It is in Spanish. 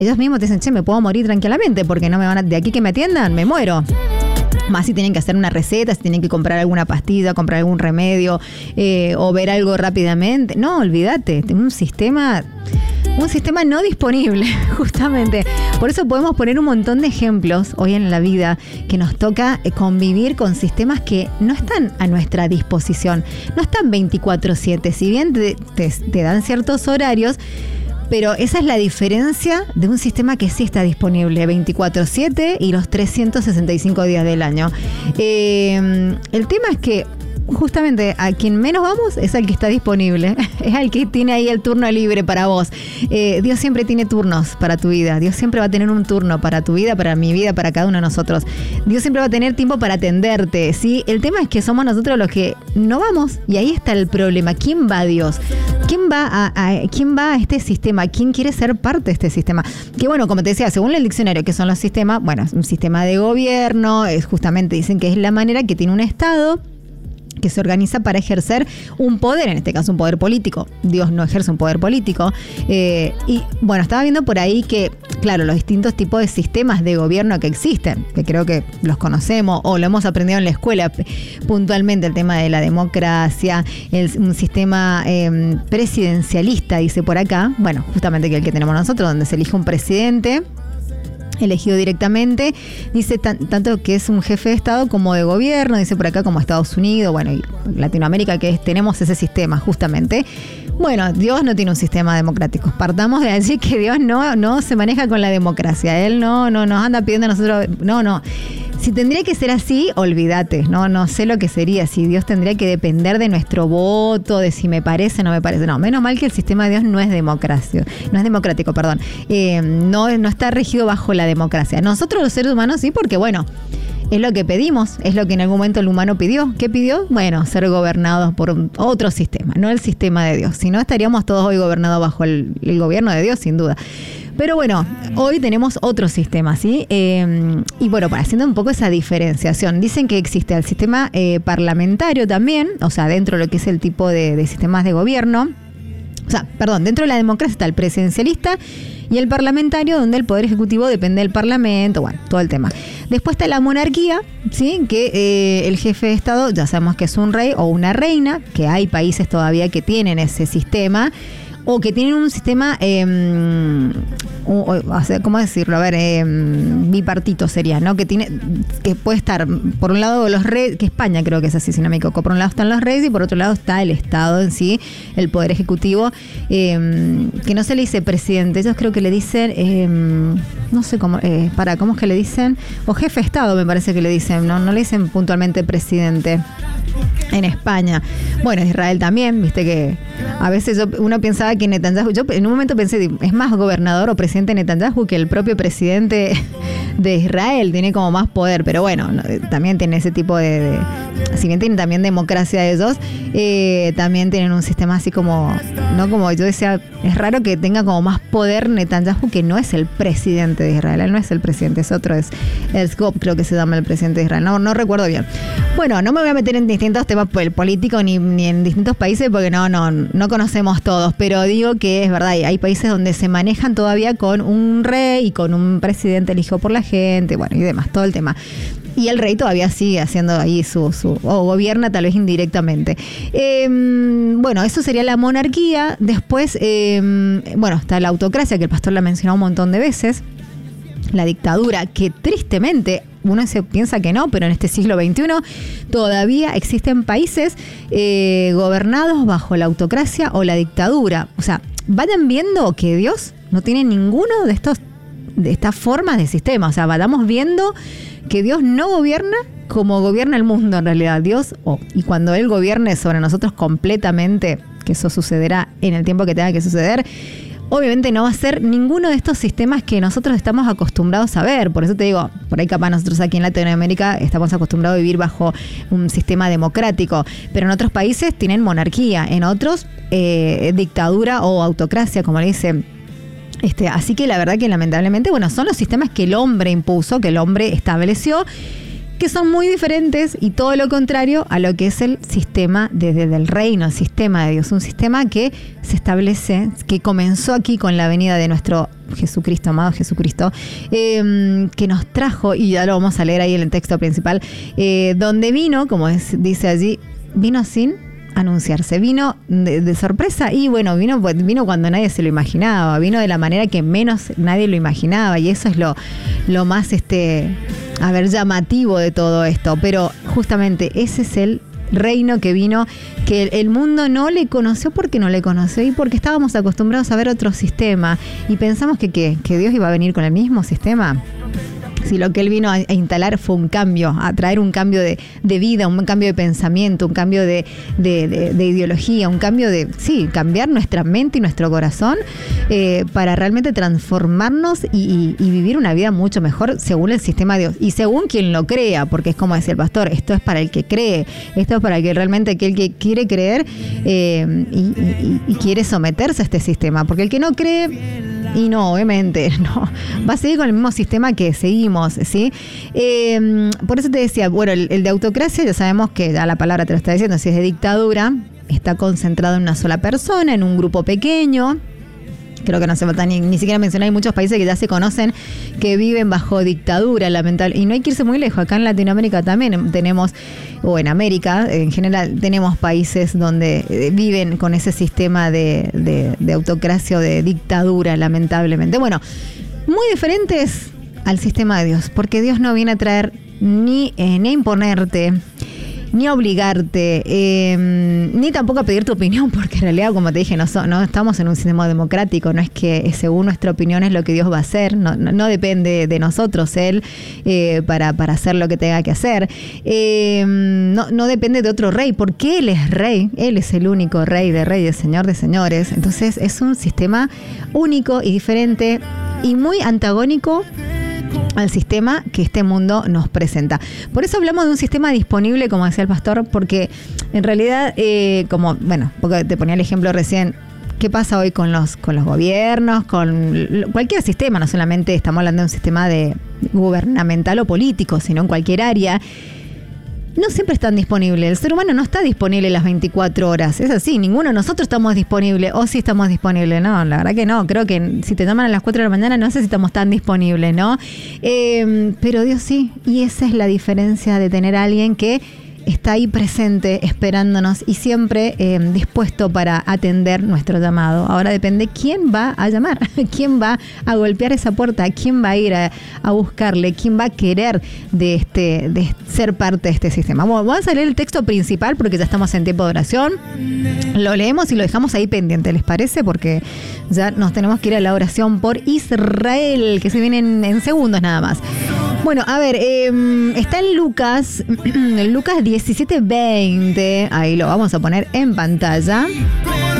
ellos mismos te dicen, che, me puedo morir tranquilamente porque no me van a, de aquí que me atiendan, me muero. Más si tienen que hacer una receta, si tienen que comprar alguna pastilla, comprar algún remedio o ver algo rápidamente. No, olvídate, un sistema no disponible, justamente. Por eso podemos poner un montón de ejemplos hoy en la vida que nos toca convivir con sistemas que no están a nuestra disposición, no están 24/7, si bien te dan ciertos horarios, pero esa es la diferencia de un sistema que sí está disponible 24/7 y los 365 días del año. El tema es que justamente a quien menos vamos es al que está disponible, es al que tiene ahí el turno libre para vos. Dios siempre tiene turnos para tu vida, Dios siempre va a tener un turno para tu vida, para mi vida, para cada uno de nosotros. Dios siempre va a tener tiempo para atenderte, ¿sí? El tema es que somos nosotros los que no vamos y ahí está el problema. ¿Quién va a Dios? ¿Quién va a este sistema? ¿Quién quiere ser parte de este sistema? Que bueno, como te decía, según el diccionario, ¿qué son los sistemas? Bueno, un sistema de gobierno, es justamente dicen que es la manera que tiene un Estado que se organiza para ejercer un poder, en este caso un poder político. Dios no ejerce un poder político. Y bueno, estaba viendo por ahí que, claro, los distintos tipos de sistemas de gobierno que existen, que creo que los conocemos o lo hemos aprendido en la escuela puntualmente, el tema de la democracia, un sistema presidencialista, dice por acá, bueno, justamente que el que tenemos nosotros, donde se elige un presidente elegido directamente, dice tanto que es un jefe de Estado como de gobierno, dice por acá como Estados Unidos, bueno, y Latinoamérica, que tenemos ese sistema justamente. Bueno, Dios no tiene un sistema democrático. Partamos de decir que Dios no se maneja con la democracia. Él no nos anda pidiendo a nosotros, no. Si tendría que ser así, olvídate, no sé lo que sería, si Dios tendría que depender de nuestro voto, de si me parece o no me parece. No, menos mal que el sistema de Dios no es democrático, perdón. No está regido bajo la democracia. Nosotros los seres humanos sí, porque bueno, es lo que pedimos, es lo que en algún momento el humano pidió. ¿Qué pidió? Bueno, ser gobernados por otro sistema, no el sistema de Dios. Si no, estaríamos todos hoy gobernados bajo el gobierno de Dios, sin duda. Pero bueno, hoy tenemos otro sistema, ¿sí? Y bueno, haciendo un poco esa diferenciación, dicen que existe el sistema parlamentario también, o sea, dentro de lo que es el tipo de sistemas de gobierno. O sea, perdón, dentro de la democracia está el presidencialista y el parlamentario, donde el poder ejecutivo depende del parlamento, bueno, todo el tema. Después está la monarquía, ¿sí? Que el jefe de Estado, ya sabemos que es un rey o una reina, que hay países todavía que tienen ese sistema, o que tienen un sistema, ¿cómo decirlo? A ver, bipartito sería, ¿no? Que puede estar, por un lado, los reyes, que España creo que es así, si no me equivoco. Por un lado están los reyes y por otro lado está el Estado en sí, el Poder Ejecutivo, que no se le dice presidente, ellos creo que le dicen, no sé cómo, ¿cómo es que le dicen? O jefe de Estado me parece que le dicen, no le dicen puntualmente presidente. En España. Bueno, Israel también, viste que a veces uno pensaba que Netanyahu, yo en un momento pensé, es más gobernador o presidente Netanyahu que el propio presidente de Israel, tiene como más poder, pero bueno, también tiene ese tipo si bien tienen también democracia ellos, también tienen un sistema así como, no como yo decía, es raro que tenga como más poder Netanyahu, que no es el presidente de Israel, él no es el presidente, es otro, es Herzog, creo que se llama el presidente de Israel, no recuerdo bien. Bueno, no me voy a meter en distintos temas políticos ni en distintos países porque no conocemos todos, pero digo que es verdad, hay países donde se manejan todavía con un rey y con un presidente elegido por la gente, bueno, y demás, todo el tema. Y el rey todavía sigue haciendo ahí o gobierna tal vez indirectamente. Bueno, eso sería la monarquía. Después, está la autocracia, que el pastor la ha mencionado un montón de veces. La dictadura, que tristemente uno se piensa que no, pero en este siglo XXI todavía existen países gobernados bajo la autocracia o la dictadura. O sea, vayan viendo que Dios no tiene ninguno de estas formas de sistema. O sea, vayamos viendo que Dios no gobierna como gobierna el mundo en realidad. Dios, y cuando Él gobierne sobre nosotros completamente, que eso sucederá en el tiempo que tenga que suceder, obviamente no va a ser ninguno de estos sistemas que nosotros estamos acostumbrados a ver. Por eso te digo, por ahí capaz nosotros aquí en Latinoamérica estamos acostumbrados a vivir bajo un sistema democrático, pero en otros países tienen monarquía, en otros dictadura o autocracia, como le dicen. Así que la verdad que lamentablemente, son los sistemas que el hombre impuso, que el hombre estableció, que son muy diferentes y todo lo contrario a lo que es el sistema desde el reino, el sistema de Dios, un sistema que se establece, que comenzó aquí con la venida de nuestro Jesucristo, amado Jesucristo, que nos trajo, y ya lo vamos a leer ahí en el texto principal, donde vino, como dice allí, vino sin anunciarse, vino de sorpresa y bueno, vino cuando nadie se lo imaginaba, vino de la manera que menos nadie lo imaginaba, y eso es lo más llamativo de todo esto. Pero justamente ese es el reino que vino, que el mundo no le conoció porque no le conoció y porque estábamos acostumbrados a ver otro sistema y pensamos que Dios iba a venir con el mismo sistema. Si lo que él vino a instalar fue un cambio, a traer un cambio de vida, un cambio de pensamiento, un cambio de ideología, un cambio cambiar nuestra mente y nuestro corazón para realmente transformarnos y vivir una vida mucho mejor según el sistema de Dios y según quien lo crea, porque es como decía el pastor, esto es para el que cree, esto es para aquel que quiere creer y quiere someterse a este sistema, porque el que no cree, y no, obviamente, no, va a seguir con el mismo sistema que seguimos, ¿sí? Por eso te decía, bueno, el de autocracia, ya sabemos que ya la palabra te lo está diciendo, si es de dictadura, está concentrado en una sola persona, en un grupo pequeño. Creo que no se falta ni siquiera mencionar, hay muchos países que ya se conocen que viven bajo dictadura, lamentable. Y no hay que irse muy lejos. Acá en Latinoamérica también tenemos, o en América en general, tenemos países donde viven con ese sistema de autocracia o de dictadura, lamentablemente. Bueno, muy diferentes al sistema de Dios, porque Dios no viene a traer ni a imponerte, ni a obligarte, ni tampoco a pedir tu opinión, porque en realidad, como te dije, no estamos en un sistema democrático, no es que según nuestra opinión es lo que Dios va a hacer, no depende de nosotros Él para hacer lo que tenga que hacer, no depende de otro rey, porque Él es rey, Él es el único rey de reyes, señor de señores, entonces es un sistema único y diferente y muy antagónico al sistema que este mundo nos presenta. Por eso hablamos de un sistema disponible, como decía el pastor, porque en realidad, porque te ponía el ejemplo recién, ¿qué pasa hoy con los gobiernos, con cualquier sistema? No solamente estamos hablando de un sistema gubernamental o político, sino en cualquier área. No siempre están disponibles. El ser humano no está disponible las 24 horas. Es así, ninguno de nosotros estamos disponibles. O sí estamos disponibles. No, la verdad que no. Creo que si te llaman a las 4 de la mañana no sé si estamos tan disponibles, ¿no? Pero Dios sí. Y esa es la diferencia de tener a alguien que está ahí presente, esperándonos y siempre dispuesto para atender nuestro llamado. Ahora depende quién va a llamar, quién va a golpear esa puerta, quién va a ir a buscarle, quién va a querer de ser parte de este sistema. Bueno, vamos a leer el texto principal porque ya estamos en tiempo de oración. Lo leemos y lo dejamos ahí pendiente, ¿les parece? Porque ya nos tenemos que ir a la oración por Israel, que se viene en segundos nada más. Bueno, a ver, está en Lucas 17:20, ahí lo vamos a poner en pantalla.